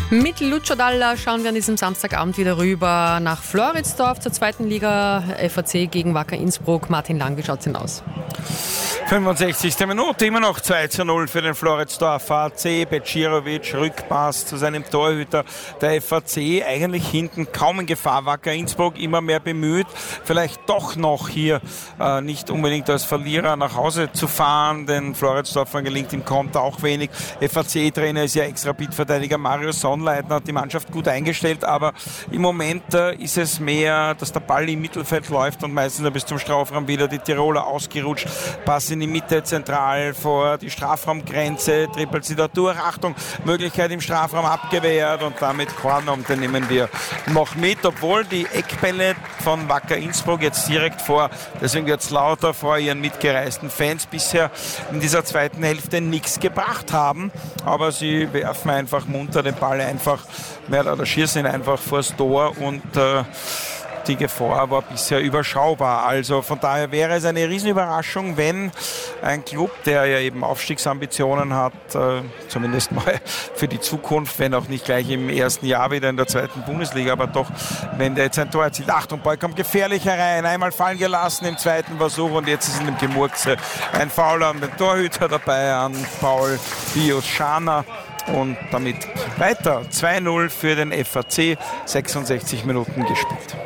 Mit Lucio Dalla schauen wir an diesem Samstagabend wieder rüber nach Floridsdorf zur zweiten Liga. FAC gegen Wacker Innsbruck. Martin Lang, wie schaut es denn aus? 65. Minute, immer noch 2:0 für den Floridsdorfer AC. Becirovic, Rückpass zu seinem Torhüter. Der FAC eigentlich hinten kaum in Gefahr. Wacker Innsbruck immer mehr bemüht, vielleicht doch noch hier nicht unbedingt als Verlierer nach Hause zu fahren. Den Floridsdorfern gelingt im Konter auch wenig. FAC-Trainer ist ja Ex-Rapid-Verteidiger Mario Sonnleitner, hat die Mannschaft gut eingestellt, aber im Moment ist es mehr, dass der Ball im Mittelfeld läuft und meistens bis zum Strafraum wieder die Tiroler ausgerutscht. Pass in die Mitte zentral vor die Strafraumgrenze, trippelt sie da durch. Achtung, Möglichkeit im Strafraum abgewehrt und damit Korn, und den nehmen wir noch mit, obwohl die Eckbälle von Wacker Innsbruck jetzt direkt vor, deswegen jetzt lauter vor ihren mitgereisten Fans bisher in dieser zweiten Hälfte nichts gebracht haben, aber sie werfen einfach munter den Ball einfach, oder schießen ihn einfach vors Tor und die Gefahr war bisher überschaubar. Also von daher wäre es eine Riesenüberraschung, wenn ein Club, der ja eben Aufstiegsambitionen hat, zumindest mal für die Zukunft, wenn auch nicht gleich im ersten Jahr wieder in der zweiten Bundesliga, aber doch, wenn der jetzt ein Tor erzielt. Achtung, Ball kommt gefährlich herein, einmal fallen gelassen im zweiten Versuch und jetzt ist in dem Gemurkse ein Foul an den Torhüter dabei, an Paul Bios-Schana. Und damit weiter 2:0 für den FAC, 66 Minuten gespielt.